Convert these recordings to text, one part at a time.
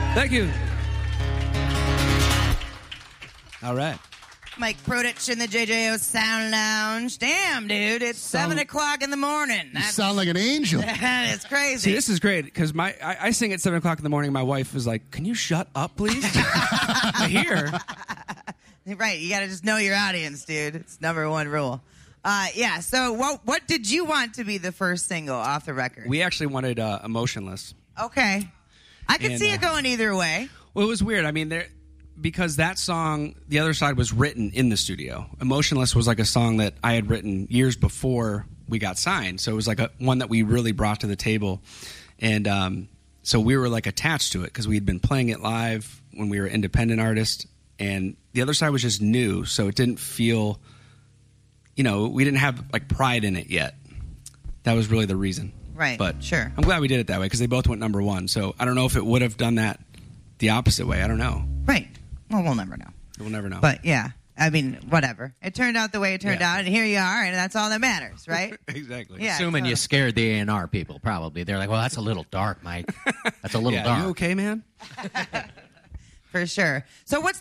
Thank you. All right. Mike Prodich in the JJO Sound Lounge. Damn, dude, it's 7 o'clock in the morning. You sound like an angel. It's crazy. See, this is great because I sing at 7 o'clock in the morning. My wife is like, "Can you shut up, please?" I hear. Right, you got to just know your audience, dude. It's number one rule. Yeah. So, what did you want to be the first single off the record? We actually wanted "Emotionless." Okay, I could see it going either way. Well, it was weird. I mean, because that song, The Other Side, was written in the studio. Emotionless was like a song that I had written years before we got signed. So it was like one that we really brought to the table. And so we were like attached to it because we had been playing it live when we were independent artists. And The Other Side was just new. So it didn't feel, we didn't have like pride in it yet. That was really the reason. Right. But sure. I'm glad we did it that way because they both went number one. So I don't know if it would have done that the opposite way. I don't know. Right. Well, we'll never know. We'll never know. But, yeah, I mean, whatever. It turned out the way it turned out, and here you are, and that's all that matters, right? Exactly. Yeah, Assuming you scared the A&R people, probably. They're like, well, that's a little dark, Mike. That's a little dark. You okay, man? For sure. So what's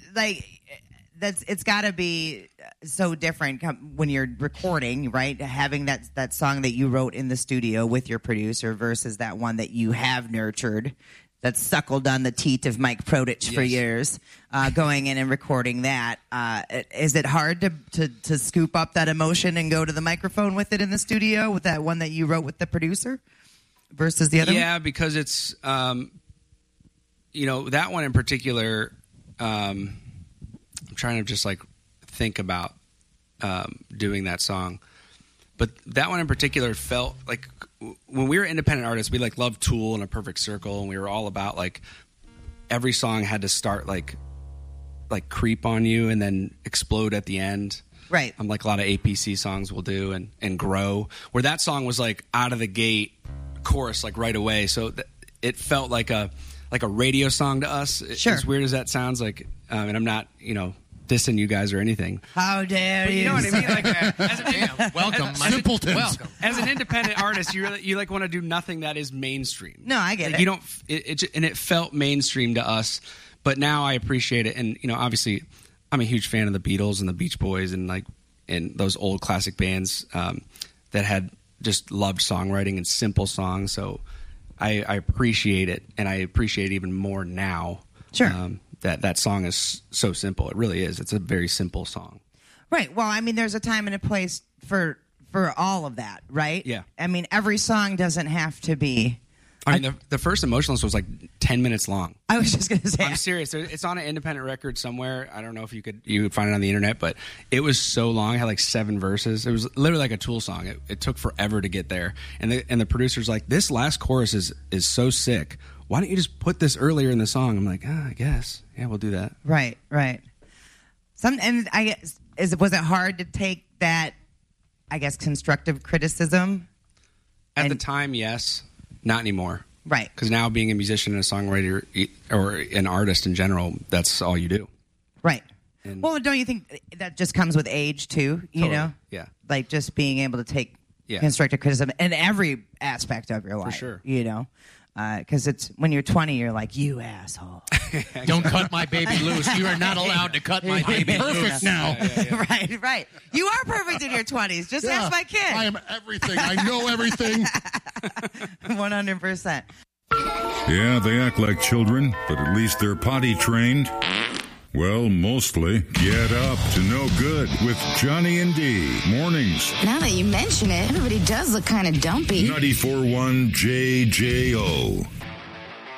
it's got to be so different when you're recording, right? Having that song that you wrote in the studio with your producer versus that one that you have nurtured, that suckled on the teat of Mike Prodich for years, going in and recording that. Is it hard to scoop up that emotion and go to the microphone with it in the studio with that one that you wrote with the producer versus the other one? Yeah, because it's, that one in particular, I'm trying to just like think about doing that song. But that one in particular felt like when we were independent artists, we like loved Tool and A Perfect Circle, and we were all about like every song had to start like creep on you and then explode at the end. Right. Like a lot of APC songs will do and grow. Where that song was like out of the gate chorus like right away, so it felt like a radio song to us. Sure. As weird as that sounds, like, and I'm not dissing you guys or anything. How dare you? You know what I mean? Like, welcome, simpletons. Welcome. As an independent artist, you like want to do nothing that is mainstream. No, I get like, it. You don't. It felt mainstream to us, but now I appreciate it. And obviously, I'm a huge fan of the Beatles and the Beach Boys and those old classic bands that had just loved songwriting and simple songs. So I appreciate it, and I appreciate it even more now. Sure. That song is so simple. It really is. It's a very simple song. Right. Well, I mean, there's a time and a place for all of that, right? Yeah. I mean, every song doesn't have to be. I mean, the first Emotionless was like 10 minutes long. I was just going to say. I'm serious. It's on an independent record somewhere. I don't know if you would find it on the internet, but it was so long. It had like 7 verses. It was literally like a Tool song. It took forever to get there. And the producer's like, this last chorus is so sick. Why don't you just put this earlier in the song? I'm like, I guess. Yeah, we'll do that. Right. And I guess, was it hard to take that, I guess, constructive criticism? At the time, yes. Not anymore. Right. Because now being a musician and a songwriter or an artist in general, that's all you do. Right. And well, don't you think that just comes with age, too? You know? Yeah. Like just being able to take constructive criticism in every aspect of your life. For sure. Because it's when you're 20, you're like, you asshole. Don't cut my baby loose. You are not allowed to cut my baby loose. Perfect now. Right. You are perfect in your 20s. Just ask my kid. I am everything. I know everything. 100%. Yeah, they act like children, but at least they're potty trained. Well, mostly. Get up to no good with Johnny and D. Mornings. Now that you mention it, everybody does look kind of dumpy. 94.1 JJO.